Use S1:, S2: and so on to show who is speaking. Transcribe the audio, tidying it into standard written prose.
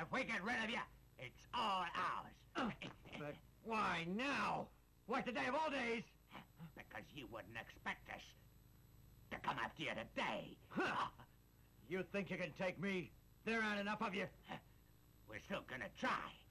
S1: if we get rid of you, it's all ours.
S2: But why now? What's the day of all days?
S1: Because you wouldn't expect us to come after you today.
S2: You think you can take me? There aren't enough of you.
S1: We're still gonna try.